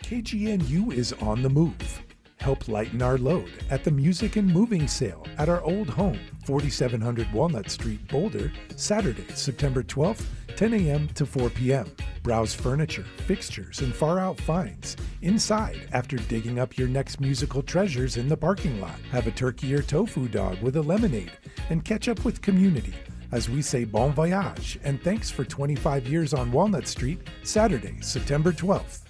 KGNU is on the move. Help lighten our load at the Music and Moving Sale at our old home, 4700 Walnut Street, Boulder, Saturday, September 12th, 10 a.m. to 4 p.m. Browse furniture, fixtures, and far-out finds inside after digging up your next musical treasures in the parking lot. Have a turkey or tofu dog with a lemonade and catch up with community as we say bon voyage and thanks for 25 years on Walnut Street, Saturday, September 12th.